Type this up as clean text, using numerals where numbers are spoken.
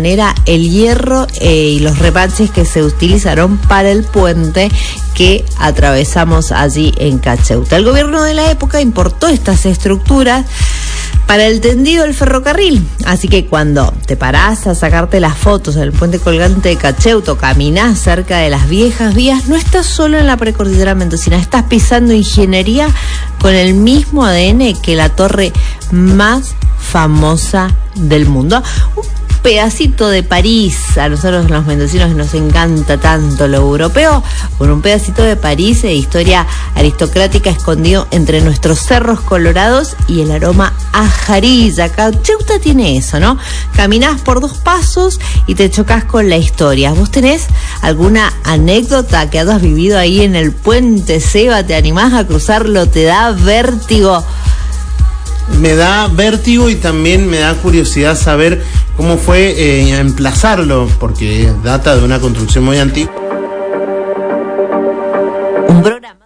manera el hierro y los remaches que se utilizaron para el puente que atravesamos allí en Cacheuta. El gobierno de la época importó estas estructuras para el tendido del ferrocarril, así que cuando te parás a sacarte las fotos en el puente colgante de Cacheuta, caminás cerca de las viejas vías, no estás solo en la precordillera mendocina, estás pisando ingeniería con el mismo ADN que la torre más famosa del mundo. Un pedacito de París, a nosotros los mendocinos nos encanta tanto lo europeo, con un pedacito de París de historia aristocrática escondido entre nuestros cerros colorados y el aroma a jarilla. Cacheuta tiene eso, ¿no? Caminás por 2 pasos y te chocas con la historia. ¿Vos tenés alguna anécdota que hayas vivido ahí en el puente, Seba? ¿Te animás a cruzarlo? ¿Te da vértigo? Me da vértigo y también me da curiosidad saber cómo fue emplazarlo, porque data de una construcción muy antigua. Un programa